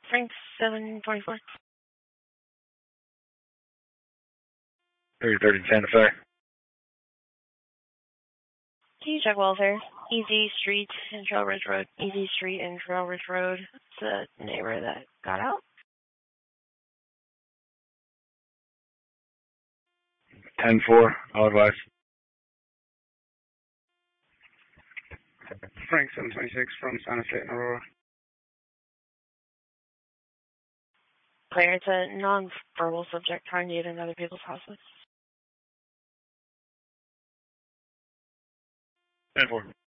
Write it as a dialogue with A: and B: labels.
A: Frank 724.
B: 330 Santa Fe.
A: Can you check welfare? Easy Street and Trail Ridge Road. Easy Street and Trail Ridge Road. It's a neighbor that got out.
B: 10-4, all advice.
C: Frank 726 from Santa Fe and Aurora.
A: Clear, it's a non-verbal subject trying to get into other people's houses.
B: 10-4.